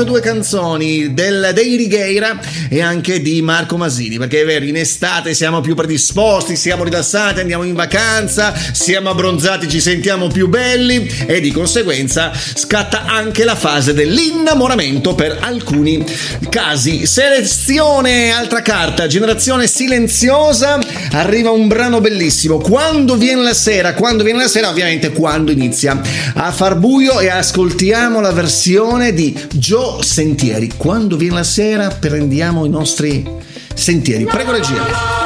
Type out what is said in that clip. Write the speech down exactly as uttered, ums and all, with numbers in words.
scelto due canzoni del, dei Righeira e anche di Marco Masini, perché è vero, in estate siamo più predisposti, siamo rilassati, andiamo in vacanza, siamo abbronzati, ci sentiamo più belli e di conseguenza scatta anche la fase dell'innamoramento per alcuni casi. Selezione, altra carta, Generazione Silenziosa, arriva un brano bellissimo, Quando viene la sera. Quando viene la sera, ovviamente quando inizia a far buio, e ascoltiamo la versione di Gio Sentieri. Quando viene la sera prendiamo i nostri sentieri. Prego regia.